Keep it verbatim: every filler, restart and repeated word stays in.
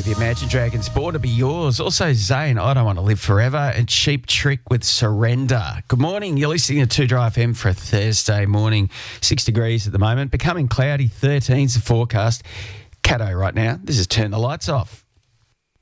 with the Imagine Dragons, Born to Be Yours. Also, Zane, I Don't Want to Live Forever, and Cheap Trick with Surrender. Good morning. You're listening to two Dry F M for a Thursday morning. Six degrees at the moment. Becoming cloudy, thirteen's the forecast. Caddo right now. This is Turn the Lights Off.